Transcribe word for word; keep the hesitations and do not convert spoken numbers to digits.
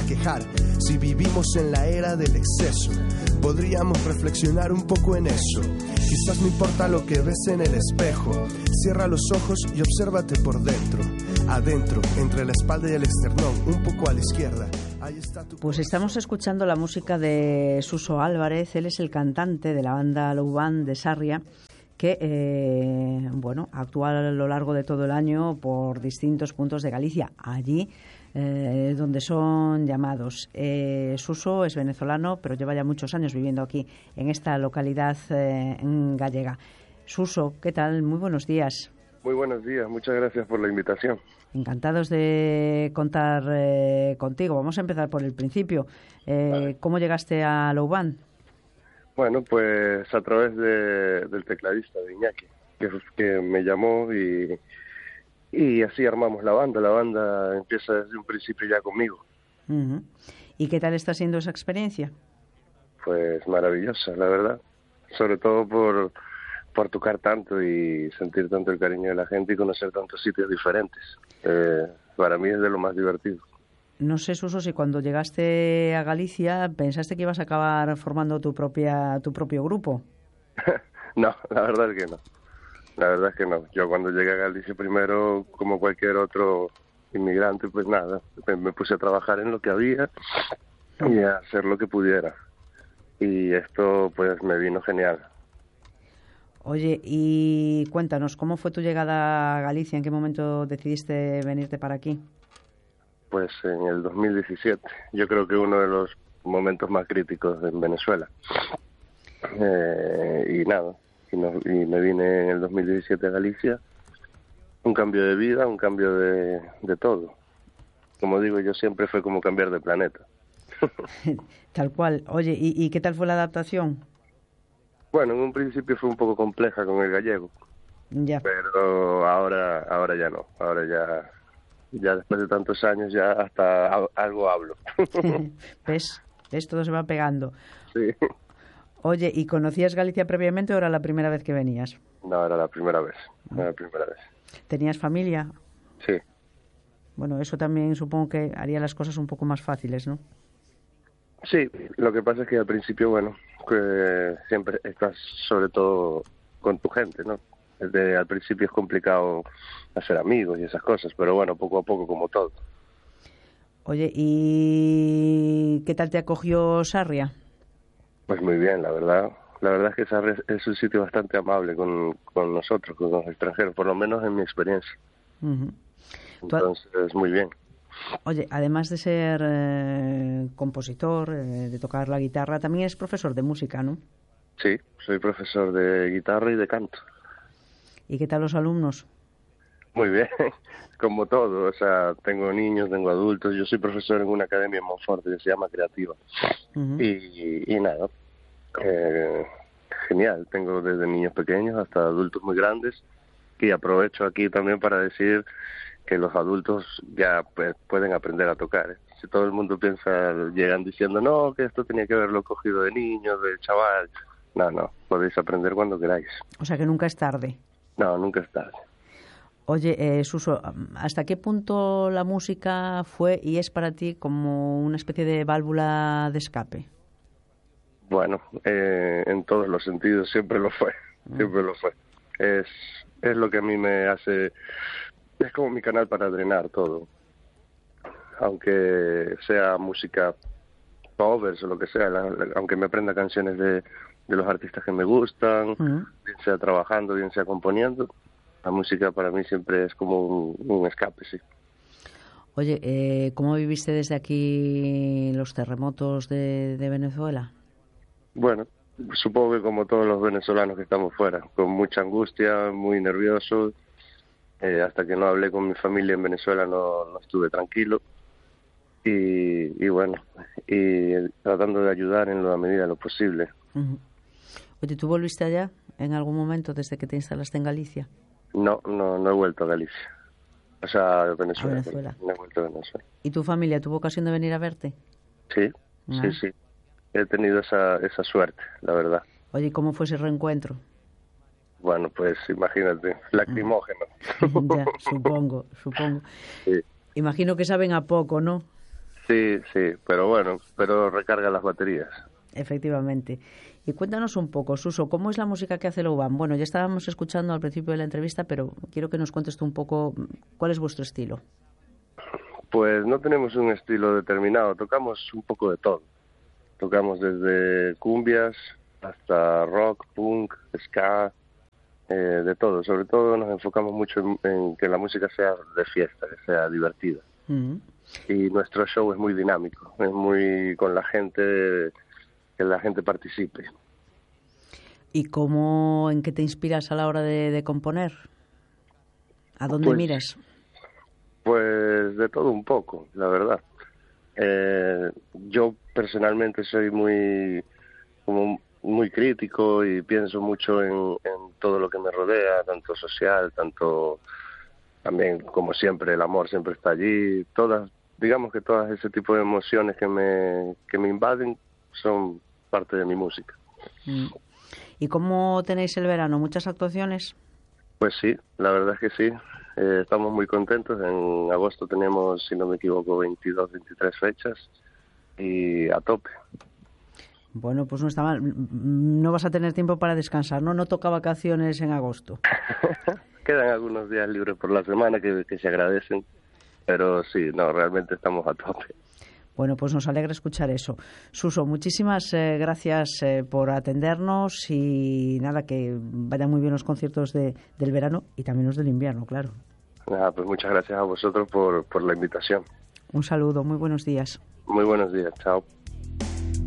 quejar. Si vivimos en la era del exceso, podríamos reflexionar un poco en eso. Quizás no importa lo que ves en el espejo. Cierra los ojos y obsérvate por dentro. Adentro, entre la espalda y el esternón, un poco a la izquierda. Ahí está tu... Pues estamos escuchando la música de Suso Álvarez. Él es el cantante de la banda Low Band de Sarria, que eh, bueno, actúa a lo largo de todo el año por distintos puntos de Galicia, allí eh, donde son llamados. Eh, Suso es venezolano, pero lleva ya muchos años viviendo aquí, en esta localidad eh, gallega. Suso, ¿qué tal? Muy buenos días. Muy buenos días, muchas gracias por la invitación. Encantados de contar eh, contigo. Vamos a empezar por el principio. Eh, vale. ¿Cómo llegaste a Low Band? Bueno, pues a través de, del tecladista de Iñaki, que, que me llamó y, y así armamos la banda. La banda empieza desde un principio ya conmigo. Uh-huh. ¿Y qué tal está siendo esa experiencia? Pues maravillosa, la verdad. Sobre todo por, por tocar tanto y sentir tanto el cariño de la gente y conocer tantos sitios diferentes. Eh, para mí es de lo más divertido. No sé, Suso, si cuando llegaste a Galicia pensaste que ibas a acabar formando tu propia tu propio grupo. No, la verdad es que no. La verdad es que no. Yo cuando llegué a Galicia primero, como cualquier otro inmigrante, pues nada, me puse a trabajar en lo que había y a hacer lo que pudiera. Y esto pues me vino genial. Oye, y cuéntanos, ¿cómo fue tu llegada a Galicia? ¿En qué momento decidiste venirte para aquí? Pues en el dos mil diecisiete, yo creo que uno de los momentos más críticos en Venezuela. Eh, y nada, y, no, y me vine en el dos mil diecisiete a Galicia, un cambio de vida, un cambio de, de todo. Como digo, yo siempre fue como cambiar de planeta. Tal cual. Oye, ¿y, y qué tal fue la adaptación? Bueno, en un principio fue un poco compleja con el gallego, ya. Pero ahora, ahora ya no, ahora ya... Ya después de tantos años ya hasta algo hablo. ¿Ves? ¿Ves? Todo se va pegando. Sí. Oye, ¿y conocías Galicia previamente o era la primera vez que venías? No, era la primera vez. Era la primera vez. ¿Tenías familia? Sí. Bueno, eso también supongo que haría las cosas un poco más fáciles, ¿no? Sí, lo que pasa es que al principio, bueno, que siempre estás sobre todo con tu gente, ¿no? Desde al principio es complicado hacer amigos y esas cosas, pero bueno, poco a poco como todo. Oye, ¿y qué tal te acogió Sarria? Pues muy bien, la verdad. La verdad es que Sarria es un sitio bastante amable con, con nosotros, con los extranjeros, por lo menos en mi experiencia. Uh-huh. Entonces, muy bien. Oye, además de ser eh, compositor, eh, de tocar la guitarra, también es profesor de música, ¿no? Sí, soy profesor de guitarra y de canto. ¿Y qué tal los alumnos? Muy bien, como todo, o sea, tengo niños, tengo adultos, yo soy profesor en una academia en Monforte que se llama Creativa. Uh-huh. y, y nada, eh, genial, tengo desde niños pequeños hasta adultos muy grandes, y aprovecho aquí también para decir que los adultos ya pues, pueden aprender a tocar. ¿eh? Si todo el mundo piensa, llegan diciendo, no, que esto tenía que haberlo cogido de niño, de chaval, no, no, podéis aprender cuando queráis. O sea que nunca es tarde. No, nunca es tarde. Oye, eh, Suso, ¿hasta qué punto la música fue y es para ti como una especie de válvula de escape? Bueno, eh, en todos los sentidos siempre lo fue, siempre lo fue. Es, es lo que a mí me hace, es como mi canal para drenar todo. Aunque sea música covers o lo que sea, la, la, aunque me aprenda canciones de, de los artistas que me gustan, uh-huh. bien sea trabajando, bien sea componiendo, la música para mí siempre es como un, un escape, sí. Oye, eh, ¿cómo viviste desde aquí los terremotos de, de Venezuela? Bueno, supongo que como todos los venezolanos que estamos fuera, con mucha angustia, muy nervioso, eh, hasta que no hablé con mi familia en Venezuela no, no estuve tranquilo. Y, y bueno, y tratando de ayudar en la medida de lo posible. Uh-huh. Oye, ¿tú volviste allá en algún momento desde que te instalaste en Galicia? No, no, no he vuelto a Galicia. O sea, a Venezuela. A Venezuela. No he vuelto a Venezuela. ¿Y tu familia tuvo ocasión de venir a verte? Sí, ah. sí, sí. He tenido esa, esa suerte, la verdad. Oye, ¿cómo fue ese reencuentro? Bueno, pues imagínate, lacrimógeno. Ya, supongo, supongo. Sí. Imagino que saben a poco, ¿no? Sí, sí, pero bueno, pero recarga las baterías. Efectivamente. Y cuéntanos un poco, Suso, ¿cómo es la música que hace Louban? Bueno, ya estábamos escuchando al principio de la entrevista, pero quiero que nos cuentes tú un poco cuál es vuestro estilo. Pues no tenemos un estilo determinado, tocamos un poco de todo. Tocamos desde cumbias hasta rock, punk, ska, eh, de todo. Sobre todo nos enfocamos mucho en, en que la música sea de fiesta, que sea divertida. Uh-huh. Y nuestro show es muy dinámico, es muy con la gente, que la gente participe. ¿Y cómo, en qué te inspiras a la hora de, de componer? ¿A dónde pues, miras? Pues de todo un poco, la verdad. Eh, yo personalmente soy muy como muy crítico y pienso mucho en, en todo lo que me rodea, tanto social, tanto también, como siempre, el amor siempre está allí. Todas, digamos que todas ese tipo de emociones que me que me invaden son parte de mi música. ¿Y cómo tenéis el verano? ¿Muchas actuaciones? Pues sí, la verdad es que sí. Eh, estamos muy contentos. En agosto tenemos, si no me equivoco, veintidós, veintitrés fechas y a tope. Bueno, pues no está mal. No vas a tener tiempo para descansar, ¿no? No toca vacaciones en agosto. Quedan algunos días libres por la semana que, que se agradecen, pero sí, no, realmente estamos a tope. Bueno, pues nos alegra escuchar eso. Suso, muchísimas eh, gracias eh, por atendernos y nada, que vayan muy bien los conciertos de, del verano y también los del invierno, claro. Nada, pues muchas gracias a vosotros por, por la invitación. Un saludo, muy buenos días. Muy buenos días, chao.